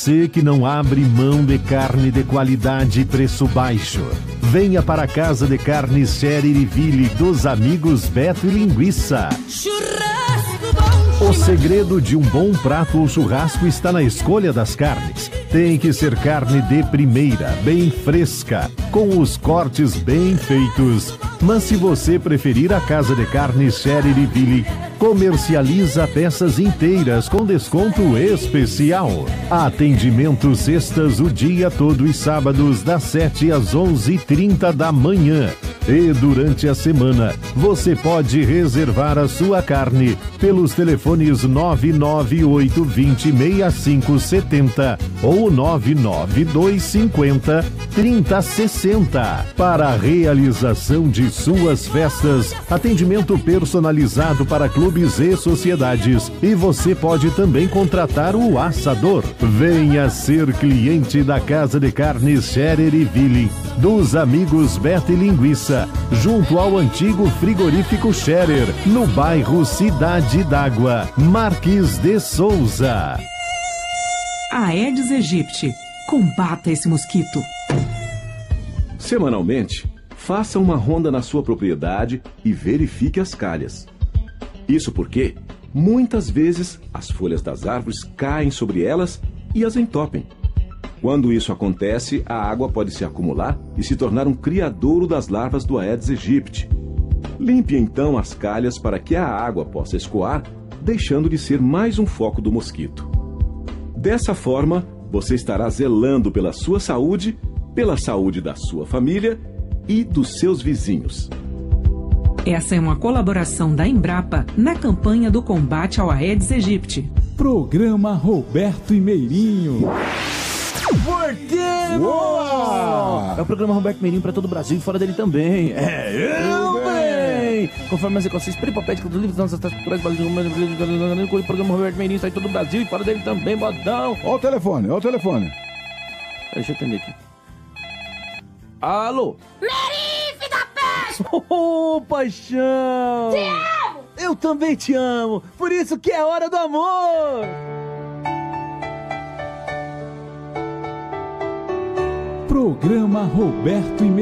Você que não abre mão de carne de qualidade e preço baixo. Venha para a Casa de Carnes Xeririville dos amigos Beto e Linguiça. O segredo de um bom prato ou churrasco está na escolha das carnes. Tem que ser carne de primeira, bem fresca, com os cortes bem feitos. Mas se você preferir, a Casa de Carnes Xeririville comercializa peças inteiras com desconto especial. Atendimento sextas o dia todo e sábados das 7 às 11h30 da manhã. E durante a semana, você pode reservar a sua carne pelos telefones 998206570 ou 992503060. Para a realização de suas festas, atendimento personalizado para clubes e sociedades. E você pode também contratar o assador. Venha ser cliente da Casa de Carnes Xeririville, dos amigos Beto e Linguiça, junto ao antigo frigorífico Scherer, no bairro Cidade d'Água, Marques de Souza. Aedes aegypti. Combata esse mosquito. Semanalmente, faça uma ronda na sua propriedade e verifique as calhas. Isso porque, muitas vezes, as folhas das árvores caem sobre elas e as entopem. Quando isso acontece, a água pode se acumular e se tornar um criadouro das larvas do Aedes aegypti. Limpe então as calhas para que a água possa escoar, deixando de ser mais um foco do mosquito. Dessa forma, você estará zelando pela sua saúde, pela saúde da sua família e dos seus vizinhos. Essa é uma colaboração da Embrapa na campanha do combate ao Aedes aegypti. Programa Roberto e Meirinho. Voltemos! É o programa Roberto Meirinho para todo o Brasil e fora dele também. Eu bem! Conforme as equações peripapéticas dos livros das nossas culturais, o programa Roberto Meirinho está em todo o Brasil e fora dele também, bodão. Ó o telefone, ó o telefone. Deixa eu atender aqui. Alô? Meirinho, filho da peste! Ô, paixão! Te amo! Eu também te amo! Por isso que é hora do amor! Programa Roberto e Meirinho.